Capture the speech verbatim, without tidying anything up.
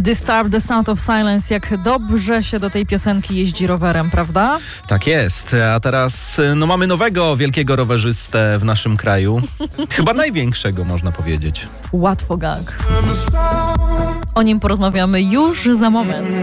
Disturb the Sound of Silence. Jak dobrze się do tej piosenki jeździ rowerem, prawda? Tak jest. A teraz no, mamy nowego wielkiego rowerzystę w naszym kraju. Chyba największego, można powiedzieć. Łatwo gang. O nim porozmawiamy już za moment.